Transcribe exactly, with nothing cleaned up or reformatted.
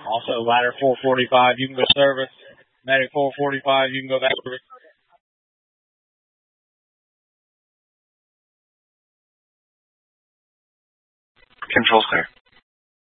Also, ladder four forty-five, you can go service. Medic four forty-five, you can go back service. Control clear.